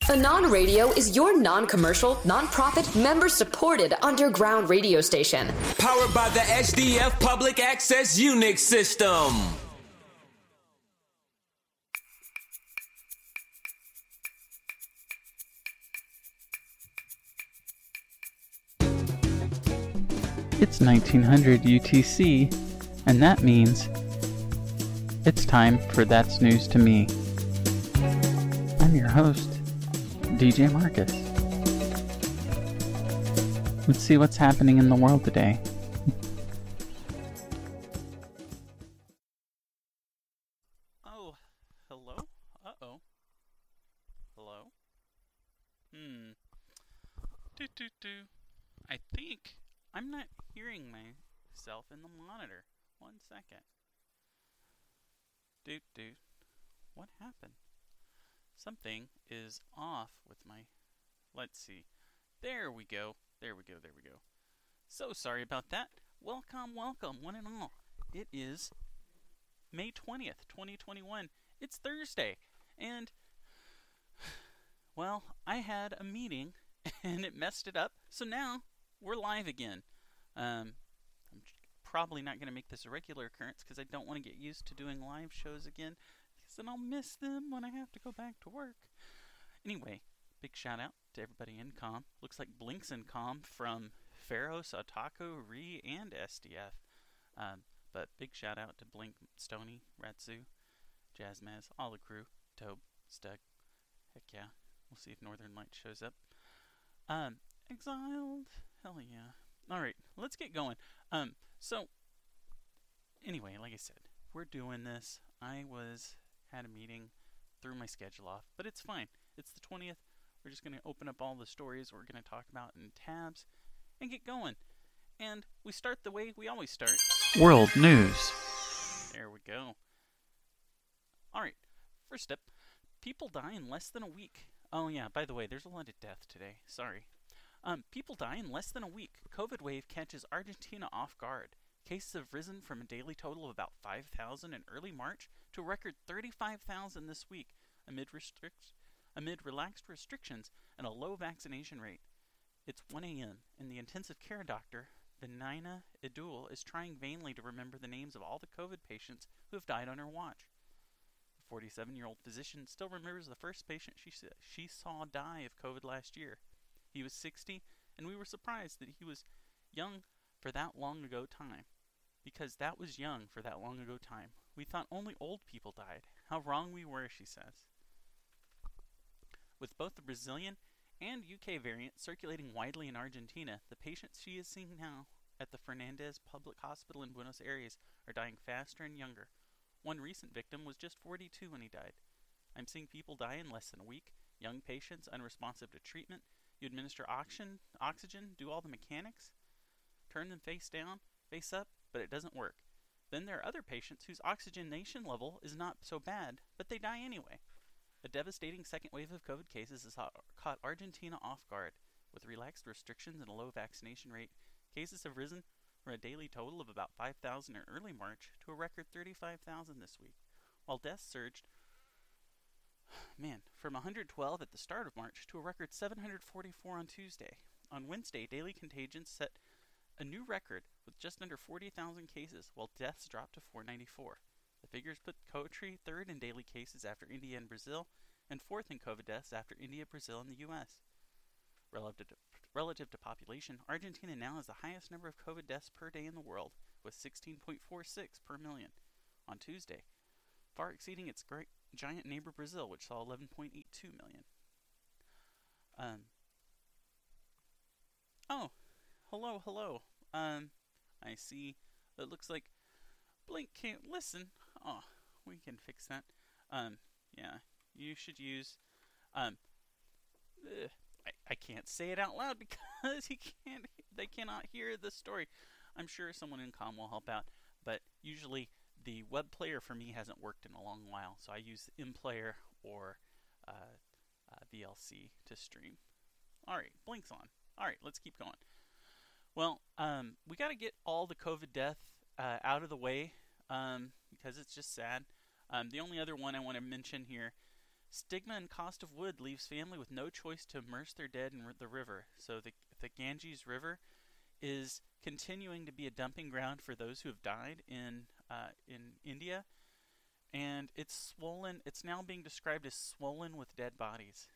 Anon Radio is your non-commercial, non-profit, member-supported underground radio station. Powered by the HDF Public Access Unix system. It's 1900 UTC, and that means it's time for That's News to Me. I'm your host, DJ Marcus. Let's see what's happening in the world today. Oh, hello? Uh-oh. Hello? I think I'm not hearing myself in the monitor. 1 second. What happened? Something is off with my... Let's see. There we go. So sorry about that. Welcome, one and all. It is May 20th, 2021. It's Thursday. And, well, I had a meeting and it messed it up. So now we're live again. I'm probably not going to make this a regular occurrence because I don't want to get used to doing live shows again, because then I'll miss them when I have to go back to work. Anyway, big shout out to everybody in comm. Looks like Blink's in comm from Pharos, Otaku, Re, and SDF. But big shout out to Blink, Stony, Ratsu, Jazzmaz, all the crew, Tobe, Stug. Heck yeah. We'll see if Northern Light shows up. Exiled. Hell yeah. Alright, let's get going. So, anyway, like I said, we're doing this. I had a meeting, threw my schedule off, but it's fine. It's the 20th. We're just going to open up all the stories we're going to talk about in tabs and get going. And we start the way we always start. World News. There we go. Alright, first up, people die in less than a week. Oh yeah, by the way, there's a lot of death today. Sorry. People die in less than a week. COVID wave catches Argentina off guard. Cases have risen from a daily total of about 5,000 in early March to a record 35,000 this week, amid relaxed restrictions and a low vaccination rate. It's 1 a.m., and the intensive care doctor, Benina Idul, is trying vainly to remember the names of all the COVID patients who have died on her watch. The 47-year-old physician still remembers the first patient she saw die of COVID last year. He was 60, and we were surprised that he was young for that long ago time. Because that was young for that long ago time. We thought only old people died. How wrong we were, she says. With both the Brazilian and UK variant circulating widely in Argentina, the patients she is seeing now at the Fernandez Public Hospital in Buenos Aires are dying faster and younger. One recent victim was just 42 when he died. I'm seeing people die in less than a week, young patients unresponsive to treatment. You administer oxygen, do all the mechanics, turn them face down, face up, but it doesn't work. Then there are other patients whose oxygenation level is not so bad, but they die anyway. A devastating second wave of COVID cases has caught Argentina off guard. With relaxed restrictions and a low vaccination rate, cases have risen from a daily total of about 5,000 in early March to a record 35,000 this week, while deaths surged from 112 at the start of March to a record 744 on Tuesday. On Wednesday, daily contagions set a new record with just under 40,000 cases, while deaths dropped to 494. The figures put country third in daily cases after India and Brazil, and fourth in COVID deaths after India, Brazil, and the U.S. Relative to population, Argentina now has the highest number of COVID deaths per day in the world, with 16.46 per million on Tuesday, far exceeding its giant neighbor Brazil, which saw 11.82 million. Oh, hello. I see. It looks like Blink can't listen. Oh, we can fix that. Yeah, you should use. I can't say it out loud because they cannot hear the story. I'm sure someone in comm will help out, but usually the web player for me hasn't worked in a long while, so I use MPlayer or VLC to stream. Alright, Blink's on. Alright, let's keep going. Well, we got to get all the COVID death out of the way because it's just sad. The only other one I want to mention here Stigma and cost of wood leaves family with no choice to immerse their dead in the river. So the Ganges River is continuing to be a dumping ground for those who have died in India, and it's swollen. It's now being described as swollen with dead bodies.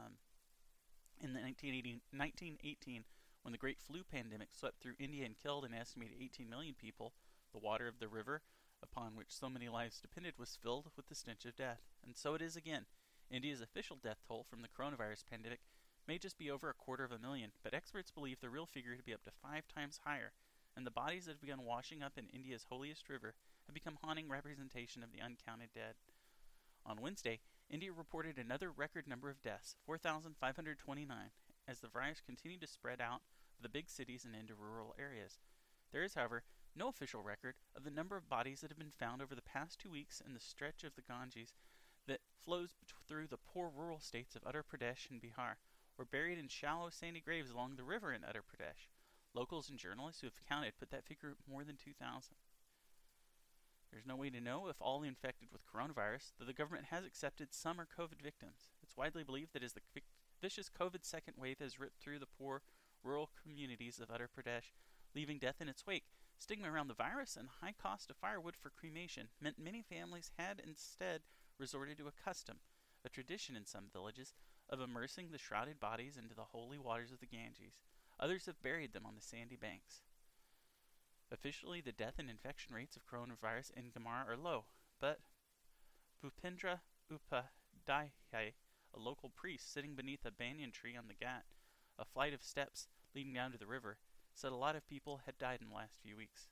In the 1918, when the Great Flu pandemic swept through India and killed an estimated 18 million people, the water of the river, upon which so many lives depended, was filled with the stench of death. And so it is again. India's official death toll from the coronavirus pandemic may just be over 250,000, but experts believe the real figure to be up to 5 times higher, and the bodies that have begun washing up in India's holiest river have become haunting representation of the uncounted dead. On Wednesday, India reported another record number of deaths, 4,529, as the virus continued to spread out of the big cities and into rural areas. There is, however, no official record of the number of bodies that have been found over the past 2 weeks in the stretch of the Ganges that flows through the poor rural states of Uttar Pradesh and Bihar, or buried in shallow sandy graves along the river in Uttar Pradesh. Locals and journalists who have counted put that figure at more than 2,000. There's no way to know if all infected with coronavirus, though the government has accepted some are COVID victims. It's widely believed that as the vicious COVID second wave has ripped through the poor rural communities of Uttar Pradesh, leaving death in its wake, stigma around the virus and high cost of firewood for cremation meant many families had instead resorted to a custom, a tradition in some villages, of immersing the shrouded bodies into the holy waters of the Ganges. Others have buried them on the sandy banks. Officially, the death and infection rates of coronavirus in Gamar are low, but Bhupendra Upadhyay, a local priest sitting beneath a banyan tree on the Ghat, a flight of steps leading down to the river, said a lot of people had died in the last few weeks.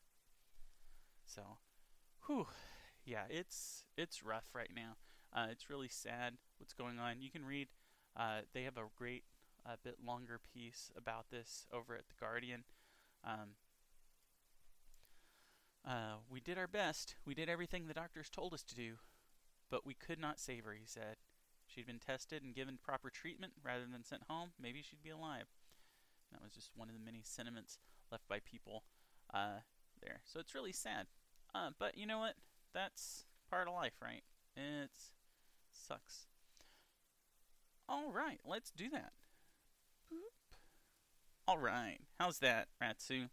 So, yeah, it's rough right now. It's really sad what's going on. You can read, they have a great, bit longer piece about this over at The Guardian. We did our best. We did everything the doctors told us to do, but we could not save her, he said. She'd been tested and given proper treatment rather than sent home. Maybe she'd be alive. That was just one of the many sentiments left by people there. So it's really sad. But you know what? That's part of life, right? It sucks. All right, let's do that. Boop. All right, how's that, Ratsu?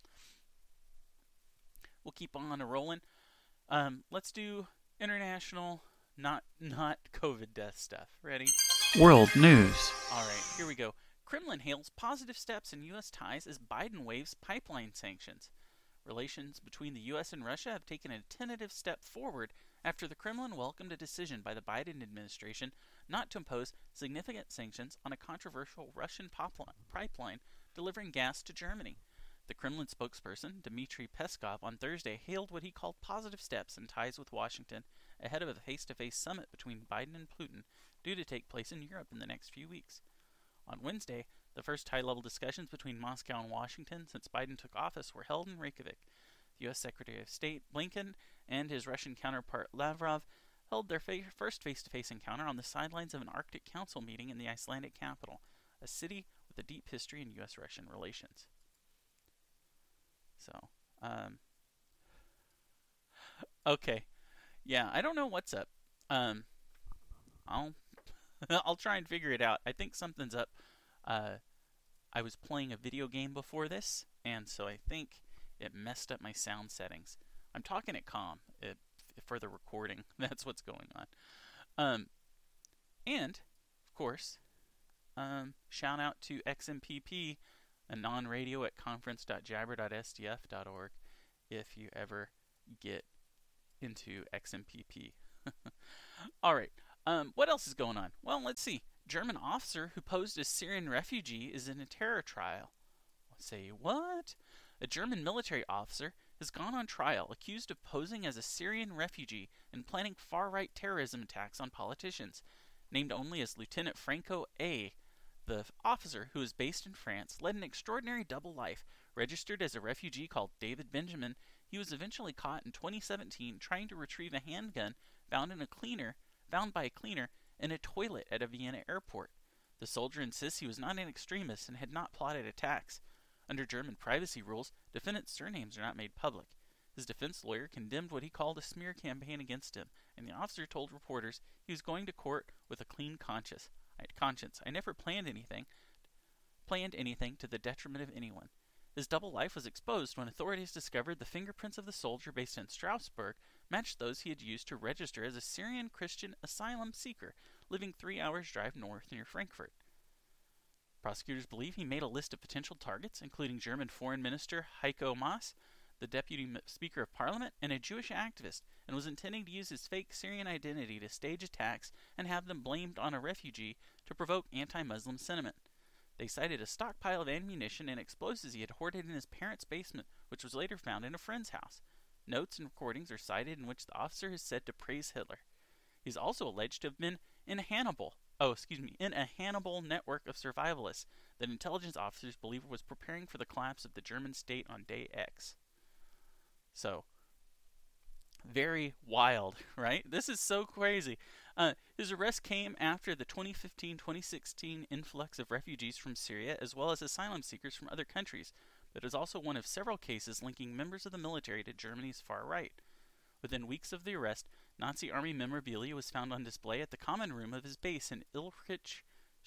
We'll keep on rolling. Let's do international, not COVID death stuff. Ready? World news. All right, here we go. Kremlin hails positive steps in U.S. ties as Biden waives pipeline sanctions. Relations between the U.S. and Russia have taken a tentative step forward after the Kremlin welcomed a decision by the Biden administration not to impose significant sanctions on a controversial Russian pipeline delivering gas to Germany. The Kremlin spokesperson, Dmitry Peskov, on Thursday hailed what he called positive steps in ties with Washington ahead of a face-to-face summit between Biden and Putin due to take place in Europe in the next few weeks. On Wednesday, the first high-level discussions between Moscow and Washington since Biden took office were held in Reykjavik. The U.S. Secretary of State Blinken and his Russian counterpart Lavrov held their first face-to-face encounter on the sidelines of an Arctic Council meeting in the Icelandic capital, a city with a deep history in U.S.-Russian relations. So, okay, yeah, I don't know what's up. I'll try and figure it out. I think something's up. I was playing a video game before this, and so I think it messed up my sound settings. I'm talking it calm for the recording. That's what's going on. And of course, shout out to XMPP. A non-radio at conference.jabber.sdf.org if you ever get into XMPP. All right. What else is going on? Well, let's see. German officer who posed as Syrian refugee is in a terror trial. Say what? A German military officer has gone on trial accused of posing as a Syrian refugee and planning far-right terrorism attacks on politicians. Named only as Lieutenant Franco A., the officer, who is based in France, led an extraordinary double life. Registered as a refugee called David Benjamin, he was eventually caught in 2017 trying to retrieve a handgun found by a cleaner in a toilet at a Vienna airport. The soldier insists he was not an extremist and had not plotted attacks. Under German privacy rules, defendants' surnames are not made public. His defense lawyer condemned what he called a smear campaign against him, and the officer told reporters he was going to court with a clean conscience. I never planned anything to the detriment of anyone. His double life was exposed when authorities discovered the fingerprints of the soldier based in Strasbourg matched those he had used to register as a Syrian Christian asylum seeker living 3 hours' drive north near Frankfurt. Prosecutors believe he made a list of potential targets, including German Foreign Minister Heiko Maas, the Deputy Speaker of Parliament, and a Jewish activist, and was intending to use his fake Syrian identity to stage attacks and have them blamed on a refugee to provoke anti-Muslim sentiment. They cited a stockpile of ammunition and explosives he had hoarded in his parents' basement, which was later found in a friend's house. Notes and recordings are cited in which the officer is said to praise Hitler. He is also alleged to have been in a Hannibal network of survivalists that intelligence officers believe was preparing for the collapse of the German state on day X. So, very wild, right? This is so crazy. His arrest came after the 2015-2016 influx of refugees from Syria, as well as asylum seekers from other countries, but is also one of several cases linking members of the military to Germany's far right. Within weeks of the arrest, Nazi army memorabilia was found on display at the common room of his base in Ilkirch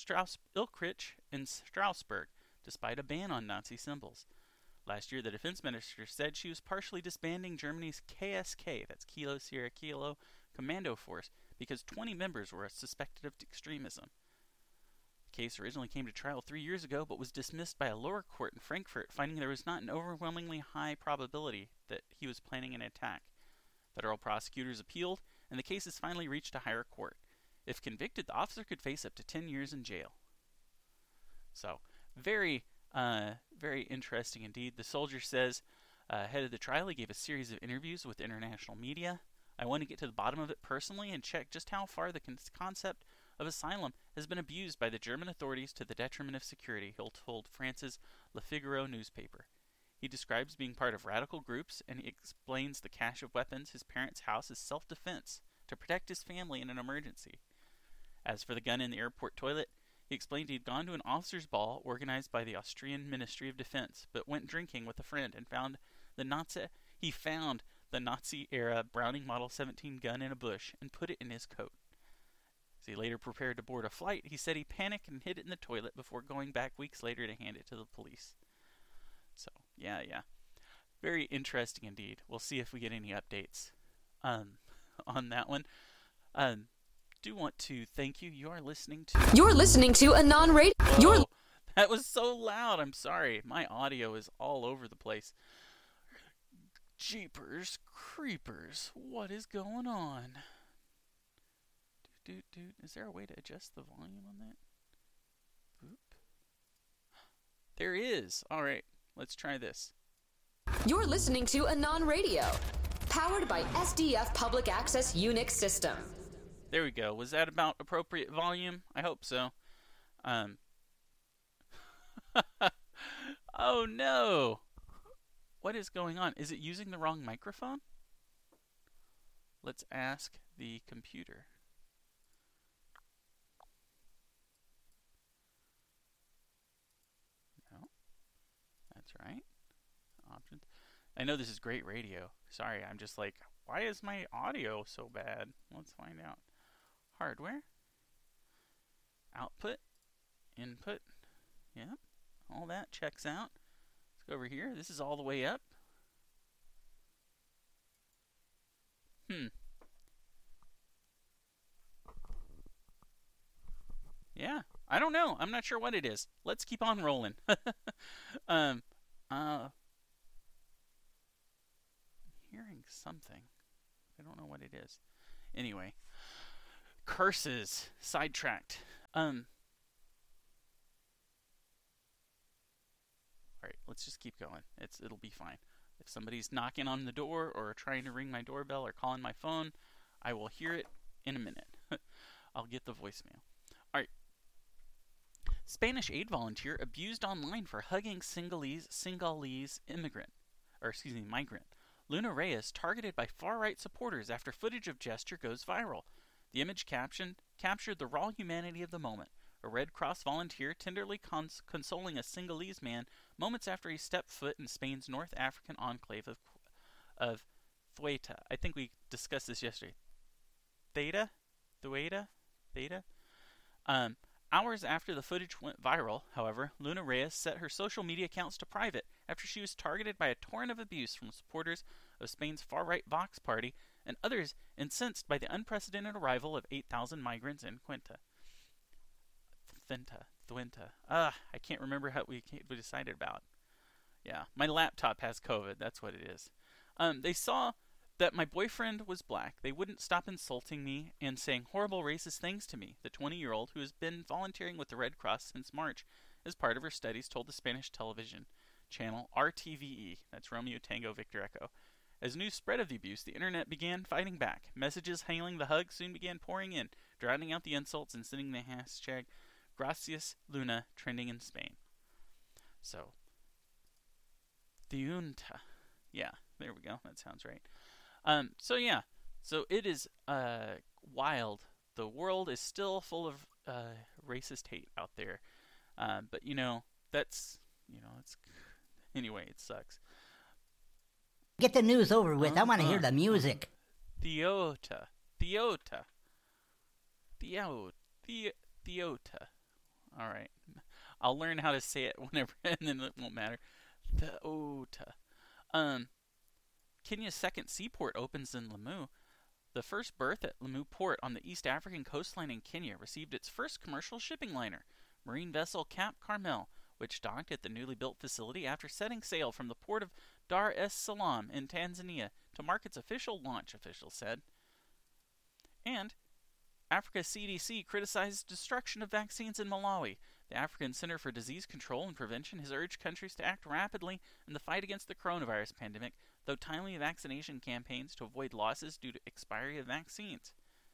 in Strasbourg, despite a ban on Nazi symbols. Last year, the defense minister said she was partially disbanding Germany's KSK, that's Kilo Sierra Kilo, commando force, because 20 members were suspected of extremism. The case originally came to trial 3 years ago, but was dismissed by a lower court in Frankfurt, finding there was not an overwhelmingly high probability that he was planning an attack. Federal prosecutors appealed, and the case has finally reached a higher court. If convicted, the officer could face up to 10 years in jail. So, very interesting indeed. The soldier says, ahead of the trial, he gave a series of interviews with international media. I want to get to the bottom of it personally and check just how far the concept of asylum has been abused by the German authorities to the detriment of security, Hill told France's Le Figaro newspaper. He describes being part of radical groups, and he explains the cache of weapons his parents' house as self-defense to protect his family in an emergency. As for the gun in the airport toilet, he explained he'd gone to an officers' ball organized by the Austrian Ministry of Defense, but went drinking with a friend and found the Nazi-era Browning Model 17 gun in a bush and put it in his coat. As he later prepared to board a flight, he said he panicked and hid it in the toilet before going back weeks later to hand it to the police. So, yeah. Very interesting indeed. We'll see if we get any updates on that one. Do want to thank you. You're listening to a non-radio. That was so loud. I'm sorry. My audio is all over the place. Jeepers creepers. What is going on? Is there a way to adjust the volume on that? Boop. There is. All right. Let's try this. You're listening to a non-radio, powered by SDF Public Access Unix System. There we go. Was that about appropriate volume? I hope so. Oh no! What is going on? Is it using the wrong microphone? Let's ask the computer. No. That's right. Options. I know this is great radio. Sorry, I'm just like, why is my audio so bad? Let's find out. Hardware. Output. Input. Yep. All that checks out. Let's go over here. This is all the way up. Yeah. I don't know. I'm not sure what it is. Let's keep on rolling. I'm hearing something. I don't know what it is. Anyway. Curses. Sidetracked. Alright, let's just keep going. It'll be fine. If somebody's knocking on the door or trying to ring my doorbell or calling my phone, I will hear it in a minute. I'll get the voicemail. Alright. Spanish aid volunteer abused online for hugging Singalese migrant. Luna Reyes targeted by far-right supporters after footage of gesture goes viral. The image captured the raw humanity of the moment. A Red Cross volunteer tenderly consoling a Singalese man moments after he stepped foot in Spain's North African enclave of Theta. I think we discussed this yesterday. Theta? Hours after the footage went viral, however, Luna Reyes set her social media accounts to private after she was targeted by a torrent of abuse from supporters of Spain's far-right Vox party and others incensed by the unprecedented arrival of 8,000 migrants in Cuenca. I can't remember how we decided about. Yeah, my laptop has COVID. That's what it is. They saw that my boyfriend was black. They wouldn't stop insulting me and saying horrible racist things to me. The 20-year-old, who has been volunteering with the Red Cross since March as part of her studies, told the Spanish television channel RTVE, that's Romeo Tango Victor Echo. As news spread of the abuse, the internet began fighting back. Messages hailing the hug soon began pouring in, drowning out the insults and sending the hashtag Gracias Luna trending in Spain. So, the Junta. Yeah, there we go. That sounds right. So it is wild. The world is still full of racist hate out there. But it's anyway, it sucks. Get the news over with. I want to hear the music. Theota. All right. I'll learn how to say it whenever, and then it won't matter. Theota. Kenya's second seaport opens in Lamu. The first berth at Lamu Port on the East African coastline in Kenya received its first commercial shipping liner, marine vessel Cap Carmel, which docked at the newly built facility after setting sail from the port of Dar es Salaam in Tanzania to mark its official launch, officials said. And Africa CDC criticizes destruction of vaccines in Malawi. The African Center for Disease Control and Prevention has urged countries to act rapidly in the fight against the coronavirus pandemic, though timely vaccination campaigns to avoid losses due to expiry of vaccines.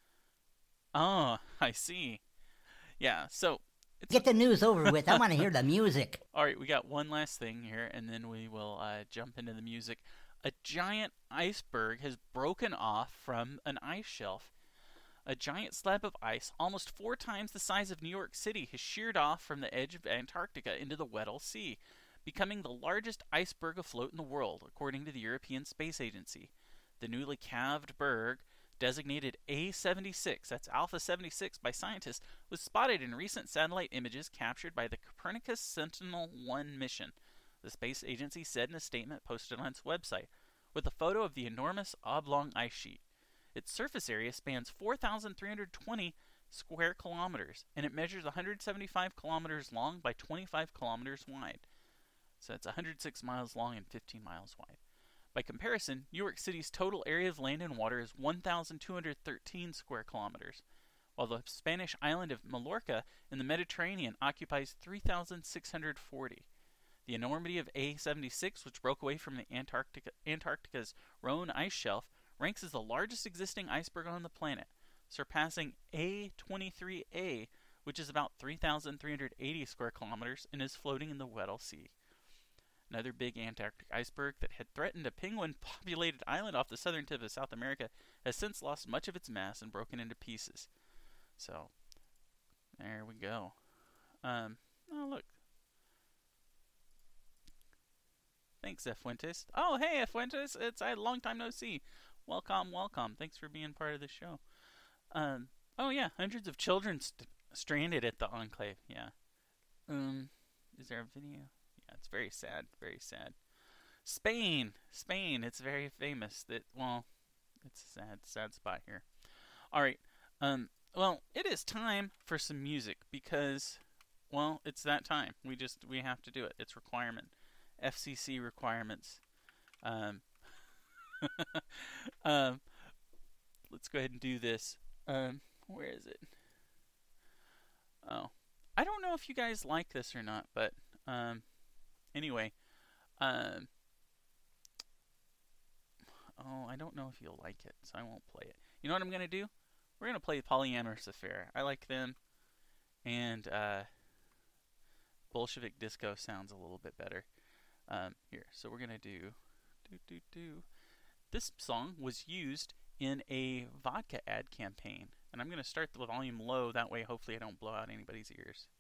Oh, I see. Yeah, so get the news over with. I want to hear the music. All right, we got one last thing here, and then we will jump into the music. A giant iceberg has broken off from an ice shelf. A giant slab of ice, almost 4 times the size of New York City, has sheared off from the edge of Antarctica into the Weddell Sea, becoming the largest iceberg afloat in the world, according to the European Space Agency. The newly calved berg, designated A76, that's Alpha 76 by scientists, was spotted in recent satellite images captured by the Copernicus Sentinel-1 mission, the space agency said in a statement posted on its website, with a photo of the enormous oblong ice sheet. Its surface area spans 4,320 square kilometers, and it measures 175 kilometers long by 25 kilometers wide. So it's 106 miles long and 15 miles wide. By comparison, New York City's total area of land and water is 1,213 square kilometers, while the Spanish island of Mallorca in the Mediterranean occupies 3,640. The enormity of A76, which broke away from the Antarctica's Rhone ice shelf, ranks as the largest existing iceberg on the planet, surpassing A23A, which is about 3,380 square kilometers and is floating in the Weddell Sea. Another big Antarctic iceberg that had threatened a penguin-populated island off the southern tip of South America has since lost much of its mass and broken into pieces. So, there we go. Oh, look. Thanks, F. Fuentes. Oh, hey, F. Fuentes. It's a long time no see. Welcome. Thanks for being part of the show. Oh, yeah, hundreds of children stranded at the Enclave. Yeah. Is there a video? Yeah, it's very sad. Very sad. Spain. It's very famous. It's a sad spot here. All right. Well, it is time for some music because, it's that time. We have to do it. It's requirement. FCC requirements. Let's go ahead and do this. Where is it? Oh, I don't know if you guys like this or not, but anyway, I don't know if you'll like it, so I won't play it. You know what I'm gonna do? We're gonna play Polyamorous Affair. I like them, and Bolshevik Disco sounds a little bit better. Here, so we're gonna do. This song was used in a vodka ad campaign, and I'm gonna start the volume low. That way, hopefully, I don't blow out anybody's ears.